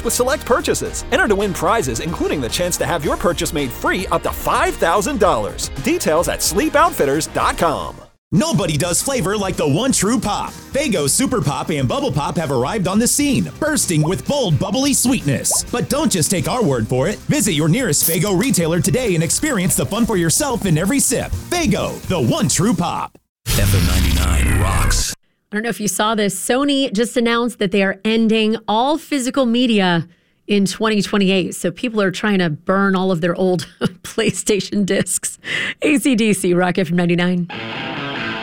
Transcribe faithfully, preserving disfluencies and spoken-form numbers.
with select purchases. Enter to win prizes, including the chance to have your purchase made free up to five thousand dollars. Details at sleep outfitters dot com. Nobody does flavor like the one true pop. Faygo Super Pop and Bubble Pop have arrived on the scene, bursting with bold, bubbly sweetness. But don't just take our word for it. Visit your nearest Faygo retailer today and experience the fun for yourself in every sip. Faygo, the one true pop. F M ninety-nine rocks. I don't know if you saw this. Sony just announced that they are ending all physical media in twenty twenty-eight. So people are trying to burn all of their old PlayStation discs. A C D C, Rock F M ninety-nine.